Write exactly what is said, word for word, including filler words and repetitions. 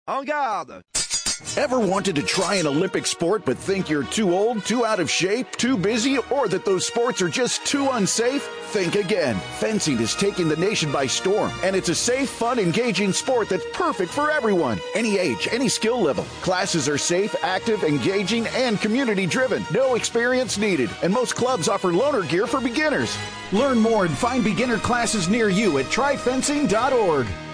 En garde! Ever wanted to try an Olympic sport but think you're too old, too out of shape, too busy, or that those sports are just too unsafe? Think again. Fencing is taking the nation by storm, and it's a safe, fun, engaging sport that's perfect for everyone. Any age, any skill level. Classes are safe, active, engaging, and community-driven. No experience needed, and most clubs offer loaner gear for beginners. Learn more and find beginner classes near you at try fencing dot org.